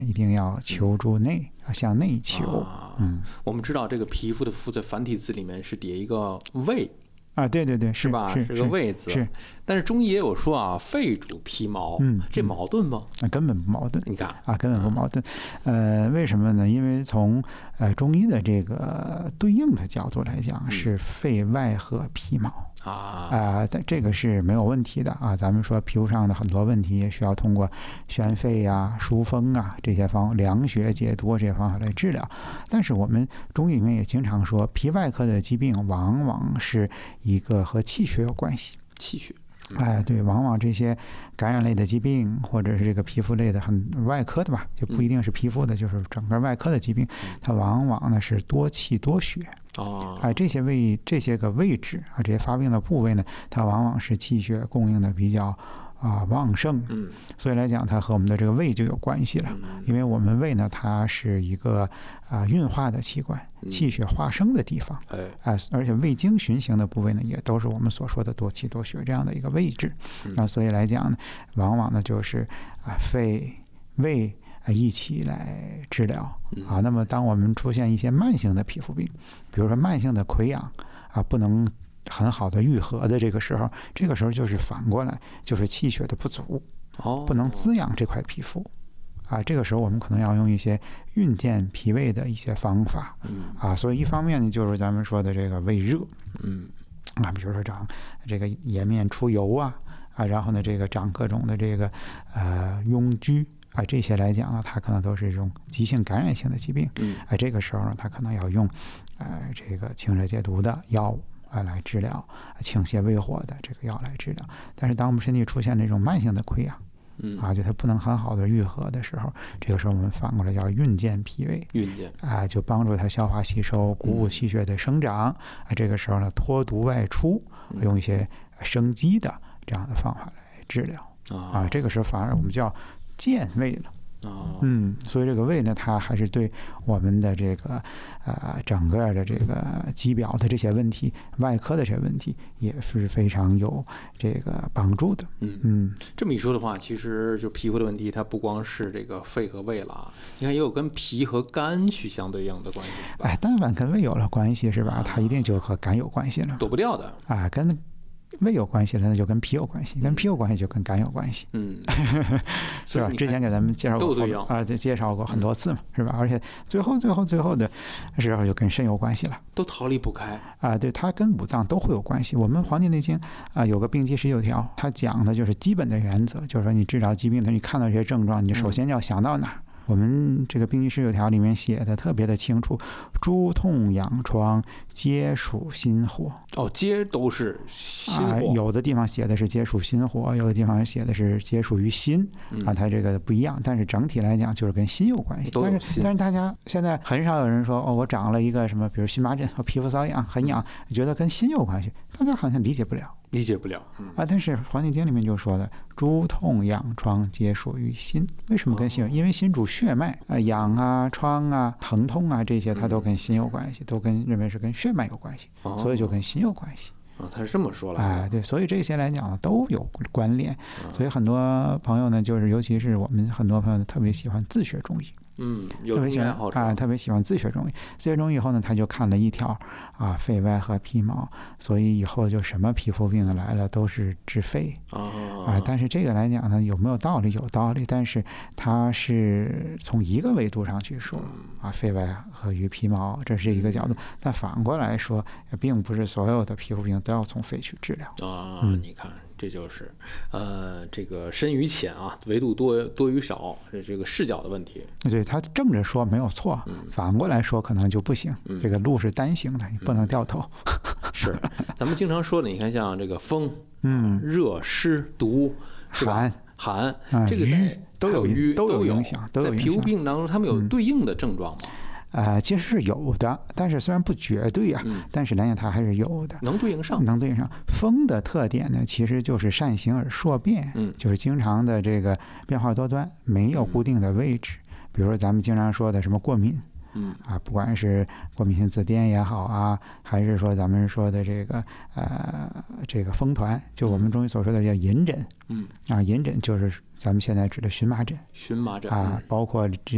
一定要求助内向内求。 我们知道这个皮肤的肤在繁体字里面是叠一个胃对对对， 是吧？是个胃字。 是， 但是中医也有说肺主皮毛，这矛盾吗？ 根本不矛盾。 你看根本不矛盾。为什么呢？因为从中医的这个对应的角度来讲，是肺外合皮毛。但这个是没有问题的咱们说皮肤上的很多问题也需要通过宣肺疏风这些凉血解毒这些方法来治疗。但是我们中医里面也经常说，皮外科的疾病往往是一个和气血有关系。 气血。 对，往往这些感染类的疾病，或者是这个皮肤类的很外科的吧，就不一定是皮肤的，就是整个外科的疾病，它往往呢是多气多血。这些个位置这些发病的部位呢，它往往是气血供应的比较旺盛。所以来讲，它和我们的这个胃就有关系了。因为我们胃呢，它是一个运化的器官，气血化生的地方。而且胃经循行的部位呢，也都是我们所说的多气多血这样的一个位置。所以来讲呢，往往呢就是肺胃一起来治疗。那么当我们出现一些慢性的皮肤病，比如说慢性的溃疡不能很好的愈合的这个时候就是反过来，就是气血的不足，不能滋养这块皮肤。这个时候我们可能要用一些运健脾胃的一些方法。所以一方面呢，就是咱们说的这个胃热。比如说长这个颜面出油然后呢这个长各种的这个痈疽这些来讲呢，它可能都是这种急性感染性的疾病。这个时候呢，它可能要用这个清热解毒的药物来治疗，清泻胃火的这个药来治疗。但是当我们身体出现这种慢性的溃疡就它不能很好的愈合的时候，这个时候我们反过来要运健脾胃，就帮助它消化吸收，鼓舞气血的生长。这个时候呢，脱毒外出，用一些生机的这样的方法来治疗。这个时候反而我们叫健胃了。所以这个胃呢，它还是对我们的这个整个的这个肌表的这些问题，外科的这些问题也是非常有这个帮助的。 这么一说的话，其实就皮肤的问题，它不光是这个肺和胃了你看也有跟脾和肝去相对应的关系。 但凡跟胃有了关系是吧，它一定就和肝有关系了， 躲不掉的跟胃有关系了，那就跟脾有关系；跟脾有关系就跟肝有关系。是吧？之前给咱们介绍过介绍过很多次嘛，是吧？而且最后的时候就跟肾有关系了， 都逃离不开对，它跟五脏都会有关系。我们《黄帝内经》有个病机19条，它讲的就是基本的原则，就是说你治疗疾病的，你看到这些症状，你首先要想到哪儿？我们这个病机19条里面写的特别的清楚，诸痛痒疮皆属心火。 皆都是心火。 有的地方写的是皆属心火，有的地方写的是皆属于心它这个不一样，但是整体来讲就是跟心有关系。但是大家现在很少有人说我长了一个什么，比如荨麻疹，我皮肤瘙痒很痒，觉得跟心有关系，大家好像理解不了。但是《黄帝经》里面就说的诸痛痒疮皆属于心。为什么跟心？因为心主血脉痒疮疼痛这些它都跟心有关系，都认为是跟血脉有关系，所以就跟心有关系。 他是这么说了对，所以这些来讲都有关联。所以很多朋友呢，就是尤其是我们很多朋友特别喜欢自学中医。 有特别喜欢特别喜欢自学中医。自学中医以后呢，他就看了一条肺外合皮毛，所以以后就什么皮肤病来了都是治肺但是这个来讲呢，有没有道理？有道理，但是它是从一个维度上去说肺外合于皮毛，这是一个角度。但反过来说，并不是所有的皮肤病都要从肺去治疗你看。这就是这个深与浅维度多与少这个视角的问题。 对，他正着说没有错，反过来说可能就不行。这个路是单行的，你不能掉头。 是，咱们经常说的，你看像这个风、热、湿、毒、寒，这个都有影响， 在皮肤病当中，他们有对应的症状吗？ 其实是有的，但是虽然不绝对但是来讲它还是有的， 能对应上。 风的特点呢，其实就是善行而数变，就是经常的这个变化多端，没有固定的位置。比如说咱们经常说的什么过敏，不管是过敏性紫癜也好还是说咱们说的这个风团，就我们中医所说的叫隐疹，隐疹就是咱们现在指的荨麻疹， 包括这